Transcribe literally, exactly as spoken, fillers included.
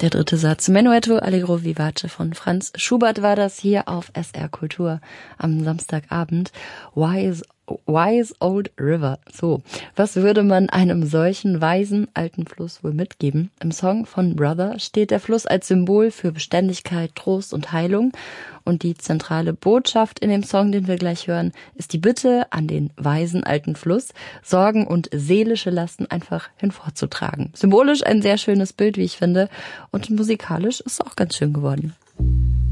Der dritte Satz. Menuetto Allegro Vivace von Franz Schubert war das hier auf S R Kultur am Samstagabend. Wise, wise Old River. So, was würde man einem solchen weisen alten Fluss wohl mitgeben? Im Song von Brother steht der Fluss als Symbol für Beständigkeit, Trost und Heilung. Und die zentrale Botschaft in dem Song, den wir gleich hören, ist die Bitte an den weisen alten Fluss, Sorgen und seelische Lasten einfach hinvorzutragen. Symbolisch ein sehr schönes Bild, wie ich finde. Und musikalisch ist es auch ganz schön geworden.